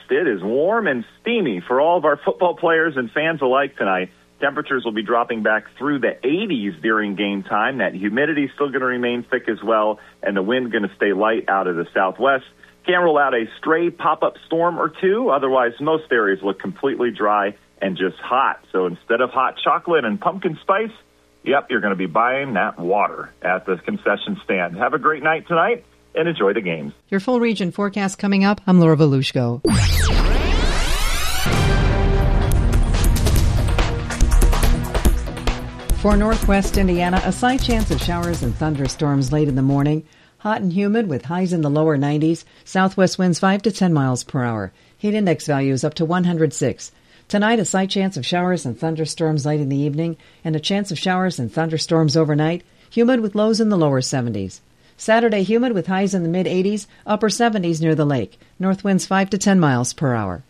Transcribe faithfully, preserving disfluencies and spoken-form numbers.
It is warm and steamy for all of our football players and fans alike tonight. Temperatures will be dropping back through the eighties during game time. That humidity is still going to remain thick as well, and the wind going to stay light out of the southwest. Can't rule out a stray pop-up storm or two. Otherwise, most areas look completely dry and just hot. So instead of hot chocolate and pumpkin spice, yep, you're going to be buying that water at the concession stand. Have a great night tonight and enjoy the games. Your full region forecast coming up. I'm Laura Volushko. For northwest Indiana, a slight chance of showers and thunderstorms late in the morning. Hot and humid with highs in the lower nineties. Southwest winds five to ten miles per hour. Heat index values up to one hundred six. Tonight, a slight chance of showers and thunderstorms late in the evening, and a chance of showers and thunderstorms overnight. Humid with lows in the lower seventies. Saturday, humid with highs in the mid-eighties, upper seventies near the lake. North winds five to ten miles per hour.